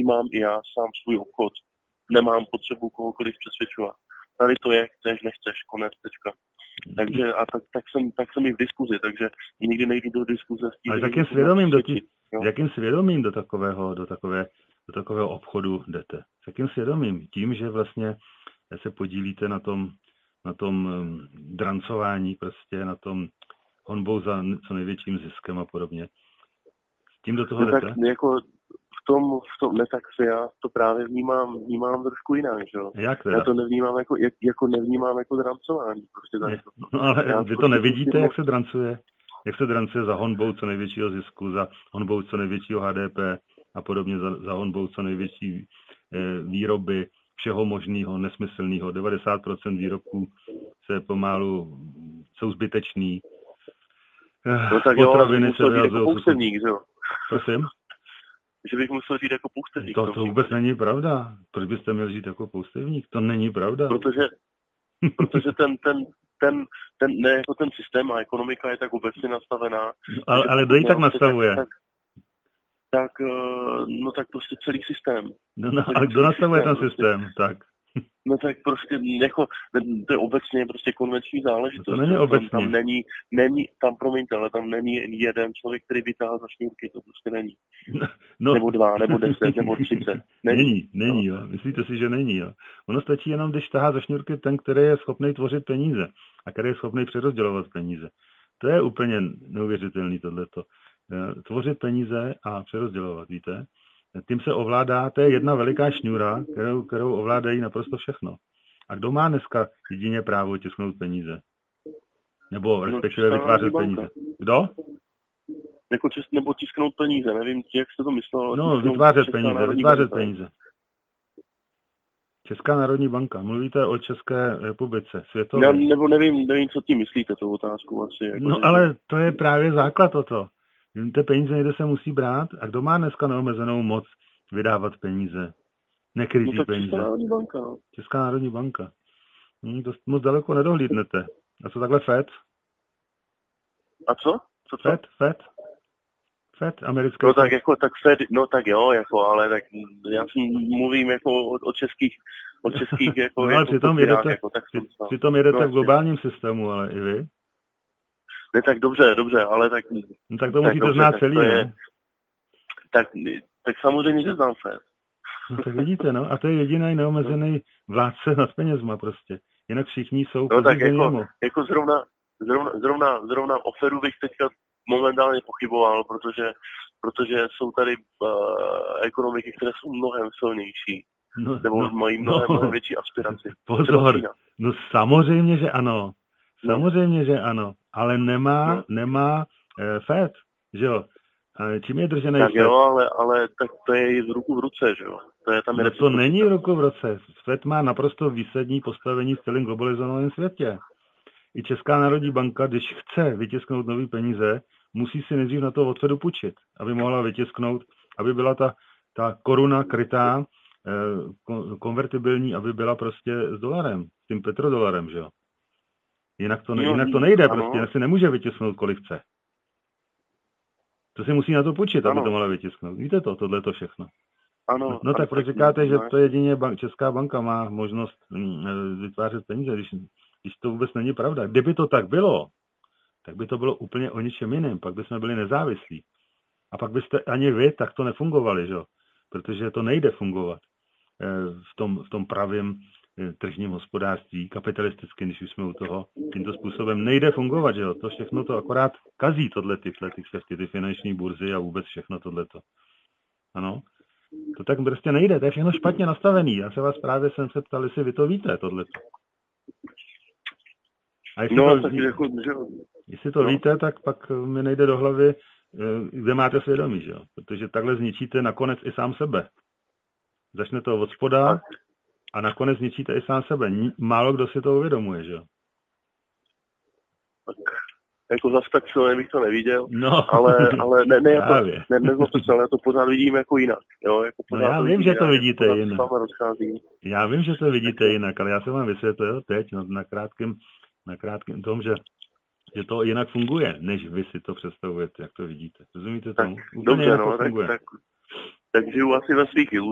vnímám i já sám svůj obchod. Nemám potřebu kohokoliv přesvědčovat. Tady to je, chceš, nechceš, konec, tečka. Takže a tak jsem i v diskuzi, takže nikdy nejdu do diskuze s tím. Ale jakým svědomím do takového obchodu jdete? S jakým svědomím? Tím, že vlastně se podílíte na tom drancování, prostě na tom honbou za co největším ziskem a podobně. S tím do toho jdete? Tak jako v tom, ne, tak se já to právě vnímám trošku jinak, že jo. Jak teda? Já to nevnímám nevnímám jako drancování. Prostě tady to. No ale vy to nevidíte, jak se drancuje? Jak se drancuje za honbou co největšího zisku, za honbou co největšího HDP a podobně, za honbou co největší výroby všeho možného, nesmyslného. 90% výrobků se pomalu jsou zbytečný. No tak potraviny se jako poustevník, že jo? Prosím? Že bych musel žít jako poustevník. To vůbec není pravda. Proč byste měl žít jako poustevník? To není pravda. Protože ten systém a ekonomika je tak obecně nastavená. Ale kdo ji tak nastavuje? Tak prostě celý systém. A kdo nastavuje ten systém? Tak. No tak prostě jako, to je obecně prostě konvenční záležitost. To není obecně. Tam není jeden člověk, který vytáhl za šňůrky, to prostě není. No. Nebo 2, nebo 10, nebo 30. Není, jo. Myslíte si, že není, jo. Ono stačí jenom, když tahá za šňůrky ten, který je schopný tvořit peníze a který je schopný přerozdělovat peníze. To je úplně neuvěřitelný tohleto. Tvořit peníze a přerozdělovat, víte? Tím se ovládá, to je jedna veliká šňůra, kterou ovládají naprosto všechno. A kdo má dneska jedině právo tisknout peníze? Nebo respektive vytvářet peníze? Kdo? Nebo tisknout peníze, nevím, jak jste to myslel. No, vytvářet peníze. Česká národní banka. Mluvíte o České republice, světové. Nebo nevím, co tím myslíte, tu otázku asi. No, ale to je právě základ toto. Ty peníze někde se musí brát a kdo má dneska neomezenou moc vydávat peníze? Nekrytý peníze. Česká národní banka. No. Česká národní banka. To moc daleko nedohlídnete. A co takhle FED? A co? FED, americké. No tak jako, tak FED, no tak jo, jako, ale tak já si mluvím jako o českých jako. No ale přitom jedete v globálním systému, ale i vy. Ne, tak dobře, ale tak... No tak to musíte znát celý, ne? Tak samozřejmě, že znám FED. No tak vidíte, no. A to je jediný neomezený vládce nad penězma prostě. Jinak všichni jsou... No tak jako zrovna o Fedu bych teďka momentálně pochyboval, protože jsou tady ekonomiky, které jsou mnohem silnější. Nebo mají mnohem větší aspiraci. Pozor, no samozřejmě, že ano. Samozřejmě, že ano. Ale nemá FED, že jo? Čím je držený tak FED? Jo, ale tak to je z ruku v ruce, že jo? To není ruku v ruce. FED má naprosto výsadní postavení v celém globalizovaném světě. I Česká národní banka, když chce vytisknout nový peníze, musí si nejdřív na to od FEDu půjčit, aby mohla vytisknout, aby byla ta koruna krytá, konvertibilní, aby byla prostě s dolarem, s tím petrodolarem, že jo? Jinak to nejde, prostě jinak si nemůže vytisknout, kolik chce. To si musí na to půjčit, aby to mohla vytisknout. Víte tohle to všechno. Ano. No tak proč říkáte, že to jedině Česká banka má možnost vytvářet peníze, když to vůbec není pravda. Kdyby to tak bylo, tak by to bylo úplně o ničem jiném. Pak bychom byli nezávislí. A pak byste ani vy takto nefungovali, že? Protože to nejde fungovat v tom pravém tržním hospodářství, kapitalisticky, když už jsme u toho, tímto způsobem nejde fungovat, že jo? To všechno to akorát kazí ty finanční burzy a vůbec všechno tohleto. Ano? To tak prostě nejde, to je všechno špatně nastavený. Já se vás právě jsem se ptal, jestli vy to víte, tohleto. A jestli to víte, tak pak mi nejde do hlavy, kde máte svědomí, že jo? Protože takhle zničíte nakonec i sám sebe. Začne to od spoda a nakonec zničíte i sám sebe. Málo kdo si to uvědomuje, že jo? Jako zase tak silně bych to neviděl, no, ale nezlobte se, ale já to pořád vidím jako jinak. Jo? Jako já vím, že to vidíte jinak. Já vím, že to vidíte jinak, ale já jsem vám vysvětlil teď na krátkém tom, že to jinak funguje, než vy si to představujete, jak to vidíte. Rozumíte tomu? Dobře, tak žiju asi ve svých iluzích.